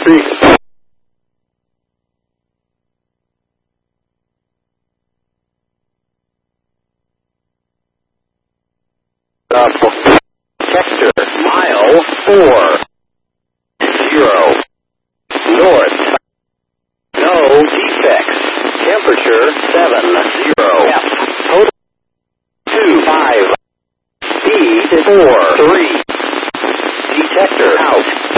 Street. Sector, mile 4. 0. North. No defects. Temperature 70. F. Total 25. E 4. 3. Detector out.